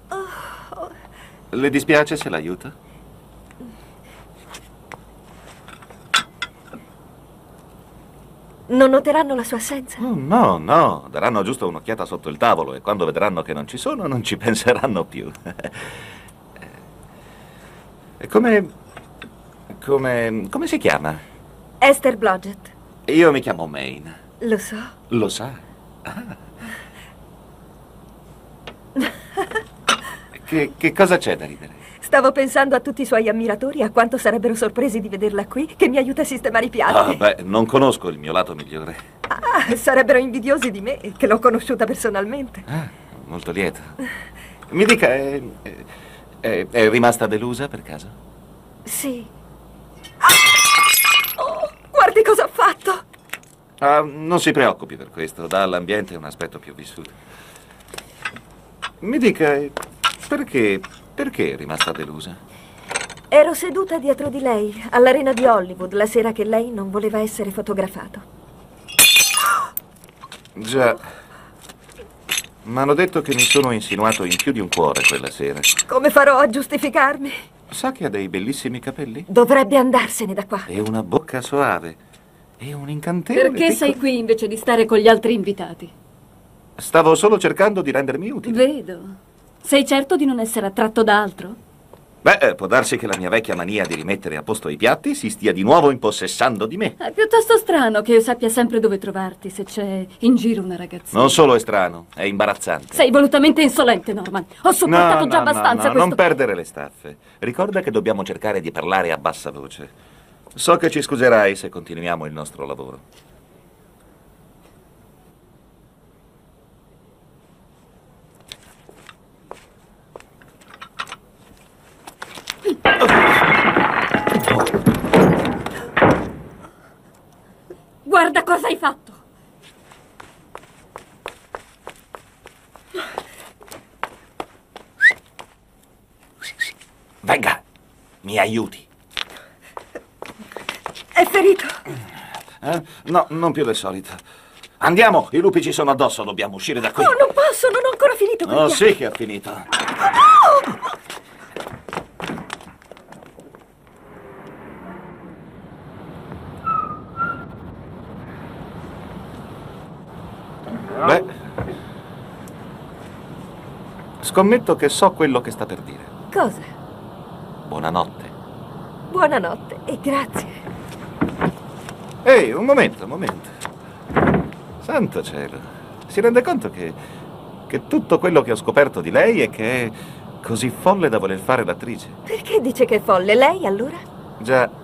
Le dispiace se l'aiuto? Non noteranno la sua assenza? Oh, no, no, daranno giusto un'occhiata sotto il tavolo e quando vedranno che non ci sono non ci penseranno più. E come si chiama? Esther Blodgett. Io mi chiamo Maine. Lo so. Lo sa? Ah. Che cosa c'è da ridere? Stavo pensando a tutti i suoi ammiratori, a quanto sarebbero sorpresi di vederla qui, che mi aiuta a sistemare i piatti. Ah, beh, non conosco il mio lato migliore. Ah, sarebbero invidiosi di me, che l'ho conosciuta personalmente. Ah, molto lieto. Mi dica, è rimasta delusa per caso? Sì. Oh, guardi cosa ho fatto! Ah, non si preoccupi per questo, dà all'ambiente un aspetto più vissuto. Mi dica, perché è rimasta delusa? Ero seduta dietro di lei, all'Arena di Hollywood, la sera che lei non voleva essere fotografato. Già. M'hanno detto che mi sono insinuato in più di un cuore quella sera. Come farò a giustificarmi? Sa che ha dei bellissimi capelli? Dovrebbe andarsene da qua. E una bocca soave. E un incantevole Perché sei qui invece di stare con gli altri invitati? Stavo solo cercando di rendermi utile. Vedo. Sei certo di non essere attratto da altro? Beh, può darsi che la mia vecchia mania di rimettere a posto i piatti si stia di nuovo impossessando di me. È piuttosto strano che io sappia sempre dove trovarti se c'è in giro una ragazzina. Non solo è strano, è imbarazzante. Sei volutamente insolente, Norman. Ho sopportato già abbastanza questo... Non perdere le staffe. Ricorda che dobbiamo cercare di parlare a bassa voce. So che ci scuserai se continuiamo il nostro lavoro. Guarda cosa hai fatto! Venga, mi aiuti. È ferito. No, non più del solito. Andiamo, i lupi ci sono addosso, dobbiamo uscire da qui. Oh, non posso, non ho ancora finito. Oh, sì che ha finito. Beh, scommetto che so quello che sta per dire. Cosa? Buonanotte. Buonanotte e grazie. Ehi, un momento, un momento. Santo cielo. Si rende conto che tutto quello che ho scoperto di lei è che è così folle da voler fare l'attrice? Perché dice che è folle? Lei allora? Già,